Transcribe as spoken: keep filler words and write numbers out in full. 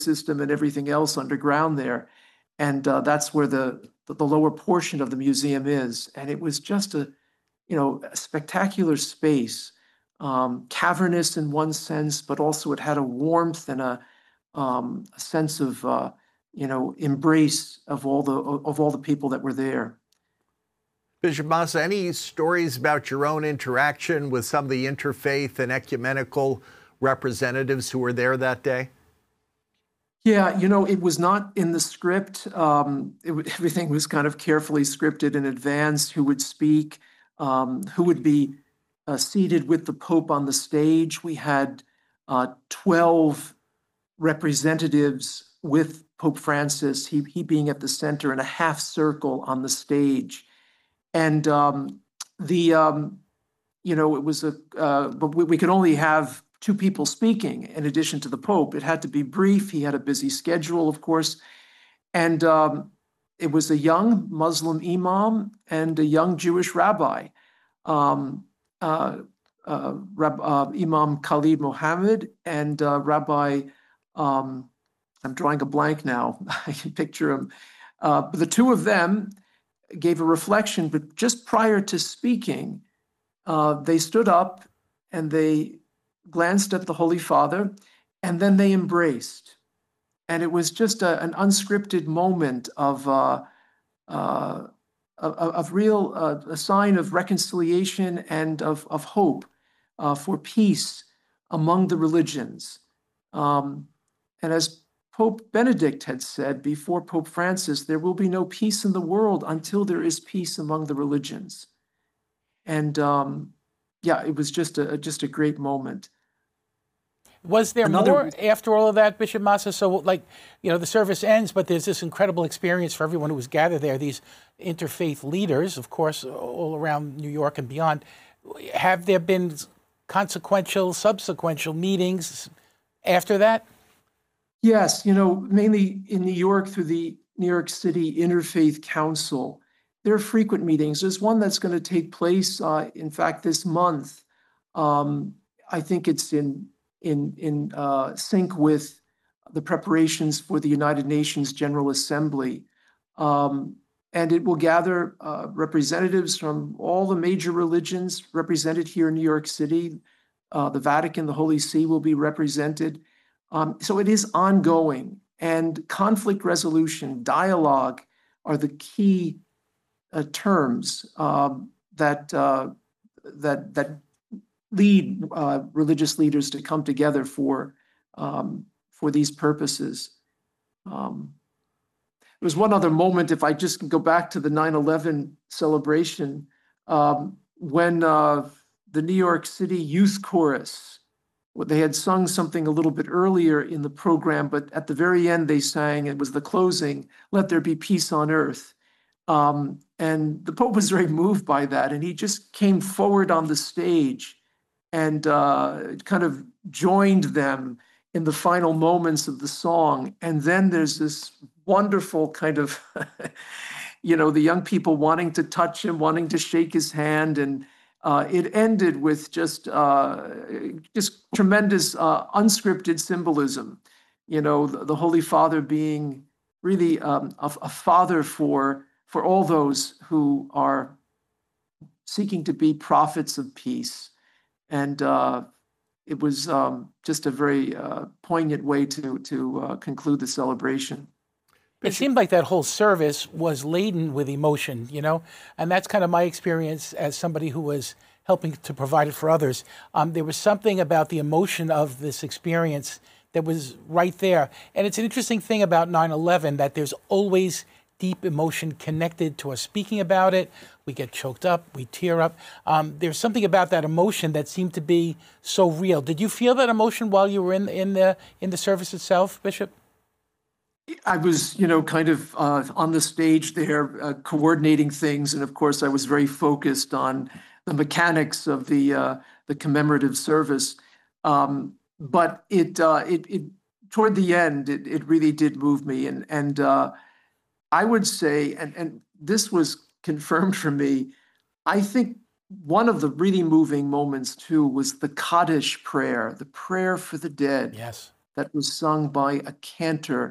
system and everything else underground there. And uh, that's where the, the the lower portion of the museum is. And it was just a, you know, a spectacular space, um, cavernous in one sense, but also it had a warmth and a, um, a sense of, uh, you know, embrace of all the of all the people that were there. Bishop Massa, any stories about your own interaction with some of the interfaith and ecumenical representatives who were there that day? Yeah, you know, it was not in the script. Um, it, everything was kind of carefully scripted in advance, who would speak, um, who would be uh, seated with the Pope on the stage. We had uh, twelve representatives with Pope Francis, he, he being at the center in a half circle on the stage. And um, the, um, you know, it was a, uh, but we, we could only have two people speaking in addition to the Pope. It had to be brief. He had a busy schedule, of course. And um, it was a young Muslim imam and a young Jewish rabbi, um, uh, uh, Rab, uh, Imam Khalid Mohammed and uh, Rabbi, um, I'm drawing a blank now, I can picture him. Uh, but the two of them gave a reflection, but just prior to speaking, uh, they stood up and they glanced at the Holy Father, and then they embraced. And it was just a, an unscripted moment of uh, uh, of, of real uh, a sign of reconciliation and of, of hope uh, for peace among the religions. Um, and as Pope Benedict had said before Pope Francis, there will be no peace in the world until there is peace among the religions. And um, yeah, it was just a just a great moment. Was there Another, more after all of that, Bishop Massa? So, like, you know, the service ends, but there's this incredible experience for everyone who was gathered there. These interfaith leaders, of course, all around New York and beyond. Have there been consequential, subsequential meetings after that? Yes, you know, mainly in New York through the New York City Interfaith Council. There are frequent meetings. There's one that's going to take place, uh, in fact, this month. Um, I think it's in in in uh, sync with the preparations for the United Nations General Assembly. Um, and it will gather uh, representatives from all the major religions represented here in New York City. Uh, the Vatican, the Holy See will be represented. Um, so it is ongoing, and conflict resolution, dialogue are the key uh, terms um, that uh, that that lead uh, religious leaders to come together for um, for these purposes. Um, there was one other moment, if I just can go back to the nine eleven celebration, um, when uh, the New York City Youth Chorus, well, they had sung something a little bit earlier in the program, but at the very end they sang, it was the closing, "Let there be peace on earth." Um, and the Pope was very moved by that, and he just came forward on the stage and uh, kind of joined them in the final moments of the song. And then there's this wonderful kind of, you know, the young people wanting to touch him, wanting to shake his hand, and uh, it ended with just uh, just tremendous uh, unscripted symbolism. You know, the, the Holy Father being really um, a, a father for for all those who are seeking to be prophets of peace. And uh, it was um, just a very uh, poignant way to, to uh, conclude the celebration. It seemed like that whole service was laden with emotion, you know, and that's kind of my experience as somebody who was helping to provide it for others. Um, there was something about the emotion of this experience that was right there. And it's an interesting thing about nine eleven that there's always deep emotion connected to us speaking about it. We get choked up, we tear up. Um, there's something about that emotion that seemed to be so real. Did you feel that emotion while you were in in the in the service itself, Bishop? I was, you know, kind of uh, on the stage there, uh, coordinating things, and of course, I was very focused on the mechanics of the uh, the commemorative service. Um, but it, uh, it, it, toward the end, it, it really did move me, and and uh, I would say, and and this was confirmed for me, I think one of the really moving moments too was the Kaddish prayer, the prayer for the dead. Yes. that was sung by a cantor